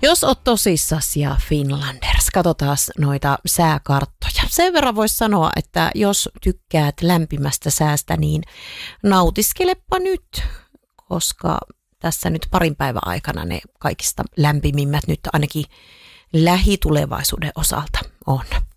Jos oot tosissas ja Finlanders, katsotaan noita sääkarttoja. Sen verran voisi sanoa, että jos tykkäät lämpimästä säästä, niin nautiskelepa nyt, koska tässä nyt parin päivän aikana ne kaikista lämpimimmät nyt ainakin lähitulevaisuuden osalta on.